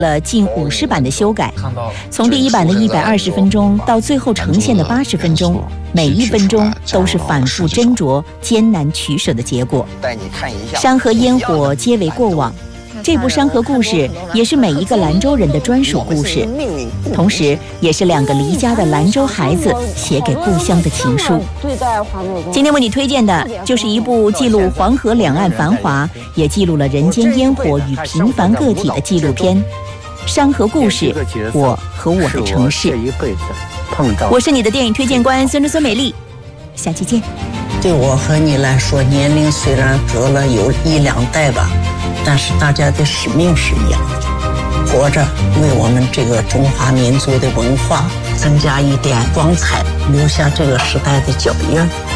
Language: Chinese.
了近50版的修改，从第一版的120分钟到最后呈现的80分钟，每一分钟都是反复斟酌、艰难取舍的结果。山河烟火皆为过往，这部山河故事也是每一个兰州人的专属故事，同时也是2个离家的兰州孩子写给故乡的情书。今天为你推荐的就是一部记录黄河两岸繁华，也记录了人间烟火与平凡个体的纪录片《山河故事》，我和我的城市。我是你的电影推荐官孙美丽，下期见。 对我和你来说，年龄虽然隔了有1-2代吧，但是大家的使命是一样的，活着为我们这个中华民族的文化增加一点光彩，留下这个时代的脚印。